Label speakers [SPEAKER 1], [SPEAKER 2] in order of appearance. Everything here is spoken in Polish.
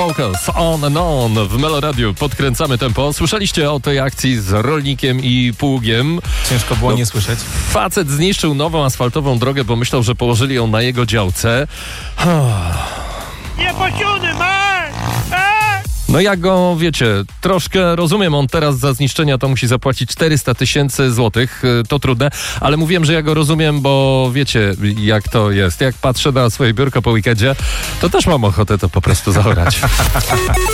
[SPEAKER 1] Focus on and on w Meloradiu. Podkręcamy tempo. Słyszeliście o tej akcji z rolnikiem i pługiem.
[SPEAKER 2] Ciężko było nie słyszeć.
[SPEAKER 1] Facet zniszczył nową asfaltową drogę, bo myślał, że położyli ją na jego działce.
[SPEAKER 3] Niepociony,
[SPEAKER 1] No ja go, wiecie, troszkę rozumiem, on teraz za zniszczenia to musi zapłacić 400 000 złotych, to trudne, ale mówiłem, że ja go rozumiem, bo wiecie jak to jest. Jak patrzę na swoje biurko po weekendzie, to też mam ochotę to po prostu zaorać.